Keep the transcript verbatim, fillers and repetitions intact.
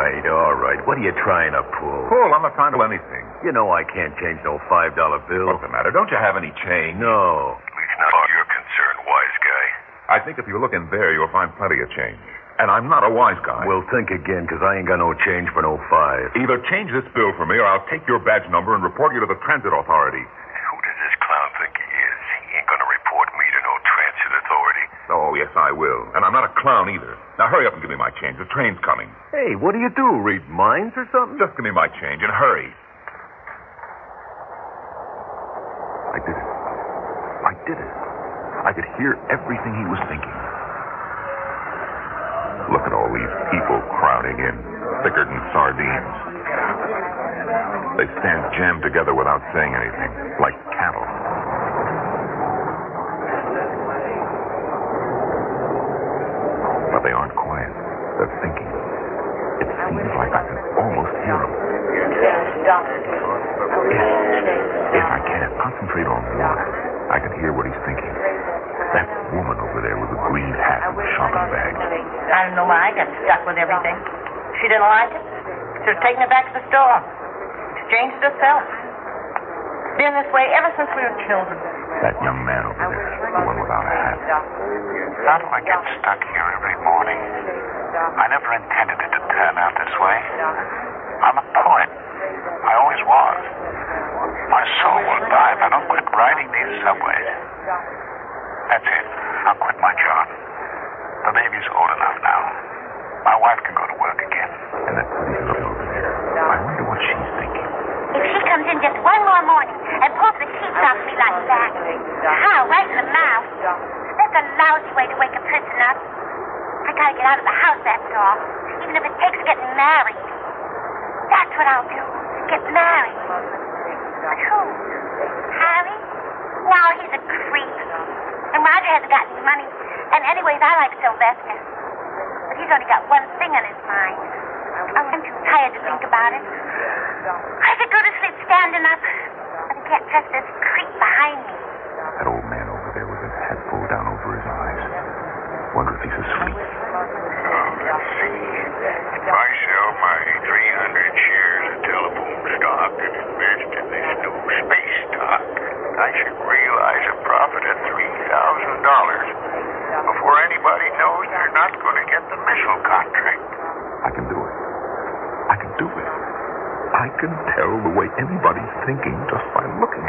right, all right. What are you trying to pull? Pull? I'm not trying to pull anything. You know I can't change no five dollar bill. What's the matter? Don't you have any change? No. At least not all you're concerned, wise guy. I think if you look in there, you'll find plenty of change. And I'm not a wise guy. Well, think again, because I ain't got no change for no five. Either change this bill for me, or I'll take your badge number and report you to the transit authority. Who does this clown think he is? He ain't gonna report me to no transit authority. Oh, yes, I will. And I'm not a clown either. Now, hurry up and give me my change. The train's coming. Hey, what do you do? Read minds or something? Just give me my change and hurry. I did it. I did it. I could hear everything he was thinking. Look at all these people crowding in, thicker than sardines. They stand jammed together without saying anything, like cattle. But they aren't quiet. They're thinking. It seems like I can almost hear them. If, if I can't concentrate on one, I can hear what he's thinking. That woman over there with the green hat and the shopping bag. I don't know why I got stuck with everything. She didn't like it. Should have taken it back to the store. Exchanged it herself. Been this way ever since we were children. That young man over there, the one without a hat. How do I get stuck here every morning? I never intended it to turn out this way. I'm a poet. I always was. My soul will die if I don't quit riding these subways. That's it. I'll quit my job. The baby's old enough now. My wife can go to work again. And that pretty girl over there. I wonder what she's thinking. If she comes in just one more morning and pulls the sheets off me like that, how, right in the mouth. That's a lousy way to wake a person up. I gotta get out of the house, that's all. Even if it takes getting married. That's what I'll do. Get married. But who? Harry? Well, he's a creep. And Roger hasn't got any money. And anyways, I like Sylvester. But he's only got one thing on his mind. Oh, I'm too tired to think about it. I could go to sleep standing up. But I can't trust this creep behind me. That old man over there with his hat pulled down over his eyes. Wonder if he's asleep. Oh, let's see. If I sell my three hundred shares of telephone stock and invest in this new space stock, I should realize a profit of three thousand dollars before anybody knows they're not going to get the missile contract. I can do it. I can do it. I can tell the way anybody's thinking just by looking